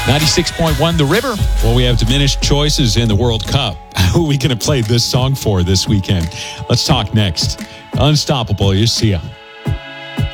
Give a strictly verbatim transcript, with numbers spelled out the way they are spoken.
ninety-six point one The River. Well, we have diminished choices in the World Cup. Who are we going to play this song for this weekend? Let's talk next. Unstoppable, you see ya.